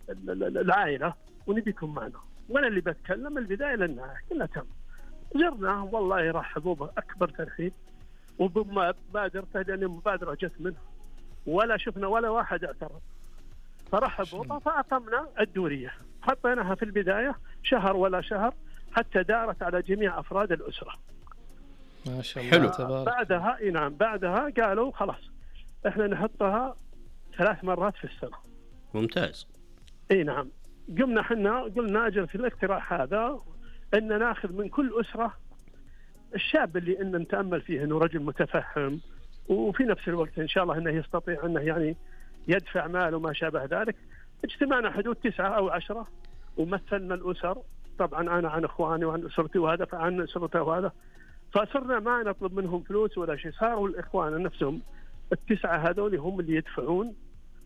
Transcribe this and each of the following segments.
العائله ونبيكم معنا، وانا اللي بتكلم البدايه للنهايه كلها تم. زرناهم والله يرحبوا باكبر ترحيب وبمبادرته، لان المبادره جت منه ولا شفنا ولا واحد اعترض، فرحبوا فاعطمنا الدوريه، حطيناها في البدايه شهر ولا شهر حتى دارت على جميع افراد الاسره. ما شاء حلو. الله. بعدها نعم، بعدها قالوا خلاص احنا نحطها 3 مرات في السنه. ممتاز. نعم، قلنا اجل في الاقتراح هذا ان ناخذ من كل اسره الشاب اللي ان نتامل فيه انه رجل متفهم، وفي نفس الوقت ان شاء الله انه يستطيع انه يعني يدفع مال وما شابه ذلك. اجتمعنا حدود 9 أو 10 ومثلنا الاسر، طبعا انا عن اخواني وعن اسرتي وهذا فعن اسرته وهذا، فصرنا ما نطلب منهم فلوس ولا شيء، صاروا الاخوان نفسهم ال9 هذول هم اللي يدفعون،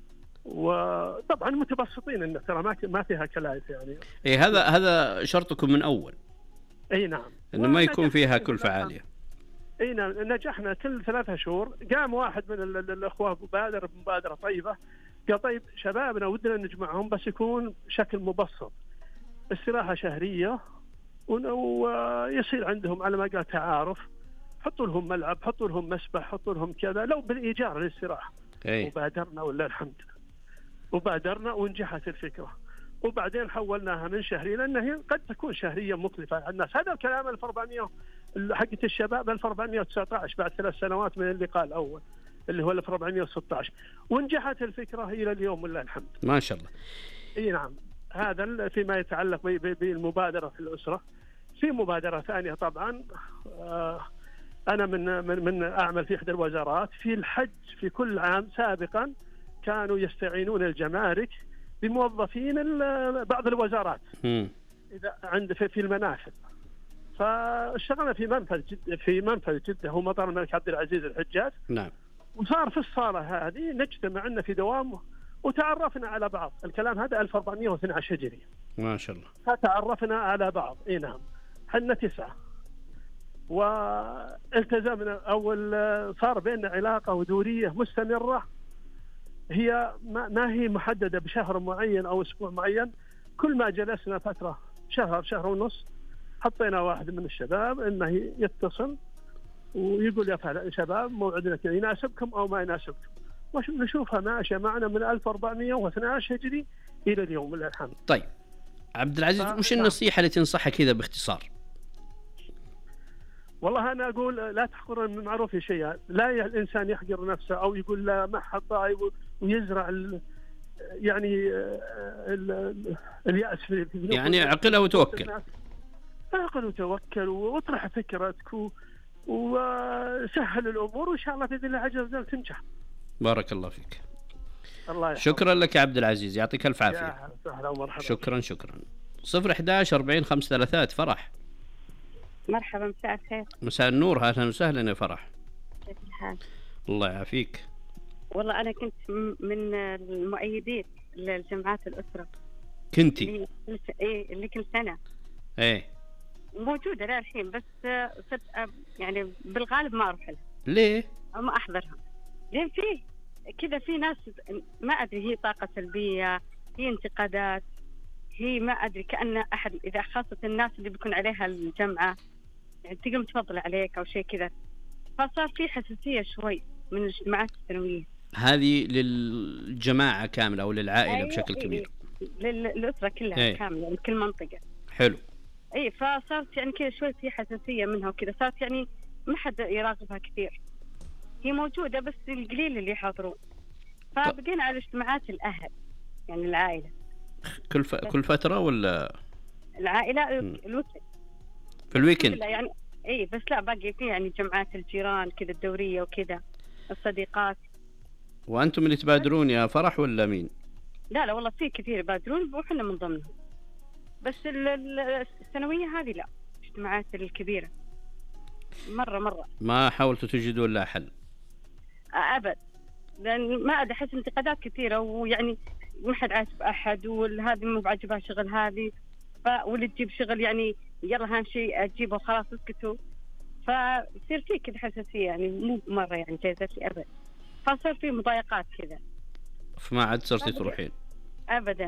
وطبعا متبسطين انه ترى ما فيها كلايف يعني. هذا شرطكم من اول. نعم، انه ما يكون فيها كلفة عالية. نعم، نجحنا كل 3 شهور. قام واحد من الاخوه بمبادره طيبه، قال طيب شبابنا ودنا نجمعهم بس يكون شكل مبسط، استراحه شهريه ويصير عندهم على ما قال تعارف، حطوا لهم ملعب، حطوا لهم مسبح، حطوا لهم كذا لو بالايجار للاستراحه. وبادرنا ولله الحمد، وبادرنا ونجحت الفكره، وبعدين حولناها من شهريه لأنها هي قد تكون شهريه مكلفه على الناس. هذا الكلام 1400 حقت الشباب 1419 بعد 3 سنوات من اللقاء الاول اللي هو 1416، ونجحت الفكره الى اليوم ولله الحمد. ما شاء الله. نعم، هذا فيما يتعلق بالمبادره في الاسره. في مبادره ثانيه طبعا، انا من اعمل في احدى الوزارات في الحج. في كل عام سابقا كانوا يستعينون الجمارك بموظفين بعض الوزارات اذا عند في المنافذ، فاشتغلنا في منفذ جده هو مطار الملك عبد العزيز الحجاج. نعم. وصار في الصاله هذه نجتمع عنا في دوام وتعرفنا على بعض. الكلام هذا 1412 هجري. ما شاء الله. فتعرفنا على بعض. نعم، حنا 9 والتزمنا صار بيننا علاقه ودوريه مستمره، هي ما هي محدده بشهر معين او اسبوع معين. كل ما جلسنا فتره شهر ونص حطينا واحد من الشباب انه يتصل ويقول يا شباب موعدنا كذا، يناسبكم او ما يناسبكم، ونشوفها ماشيه معنا من 1412 هجري الى اليوم لله الحمد. طيب عبد العزيز، وش النصيحه اللي تنصحها كذا باختصار؟ والله انا اقول لا تحقرن من معروف شيئا، لا الانسان يحقر نفسه او يقول لا ما حد طايب ويزرع يعني اليأس في يعني عقله وتوكل. عقل وتوكل واطرح فكرتك وسهل الامور وان شاء الله باذن الله عز وجل تنجح. بارك الله فيك. الله شكرا لك يا عبد العزيز، يعطيك الف عافيه. يا اهلا ومرحبا. شكرا. 011 40 533. فرح. مرحبا، مساء الخير. مساء النور، اهلا وسهلا يا فرح. كيف الحال؟ الله يعافيك. والله انا كنت من المؤيدين للجمعات الاسره. كنتي؟ اللي كل سنه. موجوده للحين، بس صرت يعني بالغالب ما اروح لها. ليه؟ او ما احضرها. لين فيه كذا في ناس ما ادري، هي طاقه سلبيه، هي انتقادات، هي ما ادري كأن احد اذا خاصه الناس اللي بيكون عليها الجمعه يعني تقوم تفضل عليك او شيء كذا، فصار في حساسيه شوي من الاجتماعات السنويه. هذه للجماعه كامله او للعائله بشكل كبير؟ للاسره كلها كامله، يعني كل منطقه. حلو. فصارت يعني كذا شوي في حساسيه منها وكذا، صارت يعني ما حد يراقبها كثير. هي موجوده بس القليل اللي يحضرون، فبقينا على اجتماعات الاهل يعني العائله. كل فتره ولا العائله الويكند؟ في الويكند يعني. بس لا باقي فيه يعني جمعات الجيران كذا الدوريه وكذا، الصديقات. وانتم اللي تبادرون يا فرح ولا مين؟ لا والله في كثير يبادرون وحنا من ضمنهم، بس السنويه هذه لا، الاجتماعات الكبيره مره ما حاولتوا تجدوا لها حل؟ ابد، لان ما ادري، احس انتقادات كثيره، ويعني ما حد عاتب احد، وهذه مو بعجبها شغل هذه، واللي تجيب شغل يعني يلا هالشيء اجيبه خلاص اسكتوا، فيصير في كذا حساسيه يعني مو مره يعني جايزه لي ابد، فصار في مضايقات كذا، فما عاد صرتي تروحين؟ ابدا.